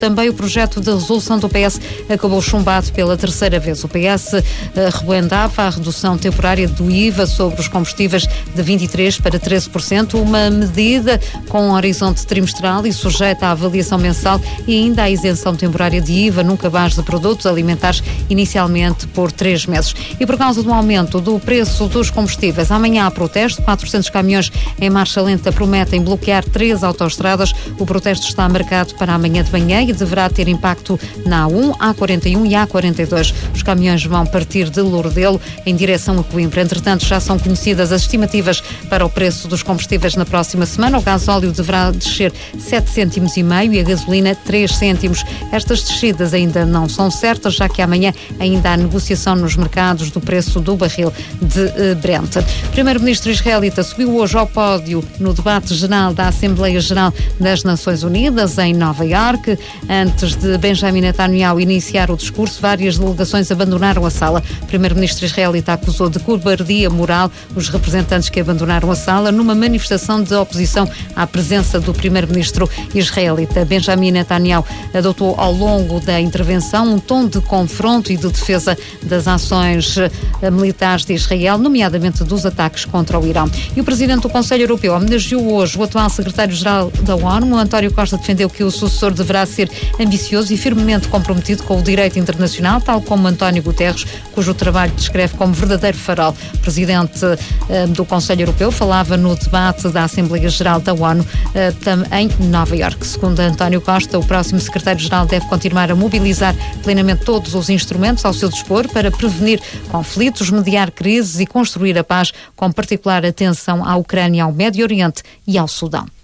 Também o projeto de resolução do PS acabou chumbado pela terceira vez. O PS rebuendava a redução temporária do IVA sobre os combustíveis de 23% para 13%, uma medida com um horizonte trimestral e sujeita à avaliação mensal, e ainda à isenção temporária de IVA no cabaz de produtos alimentares, inicialmente por 3 meses. E por causa do aumento do preço dos combustíveis, amanhã há protesto. 400 caminhões em marcha lenta prometem bloquear 3 autoestradas. O protesto está marcado para amanhã de manhã e deverá ter impacto na A1, A41 e A42. Os caminhões vão partir de Lourdelo em direção a Coimbra. Entretanto, já são conhecidas as estimativas para o preço dos combustíveis na próxima semana. O gasóleo deverá descer 7,5 cêntimos e a gasolina 3 cêntimos. Estas descidas ainda não são certas, já que amanhã ainda há negociação nos mercados do preço do barril de Brent. O primeiro-ministro israelita subiu hoje ao pódio no debate geral da Assembleia Geral das Nações Unidas em Nova Iorque. Antes de Benjamin Netanyahu iniciar o discurso, várias delegações abandonaram a sala. O primeiro-ministro israelita acusou de cobardia moral os representantes que abandonaram a sala numa manifestação de oposição à presença do primeiro-ministro israelita. Benjamin Netanyahu adotou ao longo da intervenção um tom de confronto e de defesa das ações militares de Israel, nomeadamente dos ataques contra o Irão. E o presidente do Conselho Europeu homenageou hoje o atual secretário-geral da ONU. António Costa defendeu que o sucessor deverá ser ambicioso e firmemente comprometido com o direito internacional, tal como António Guterres, cujo trabalho descreve como verdadeiro farol. O presidente do Conselho Europeu falava no debate da Assembleia Geral da ONU em Nova Iorque. Segundo António Costa, o próximo secretário-geral deve continuar a mobilizar plenamente todos os instrumentos ao seu dispor para prevenir conflitos, mediar crises e construir a paz, com particular atenção à Ucrânia, ao Médio Oriente e ao Sudão.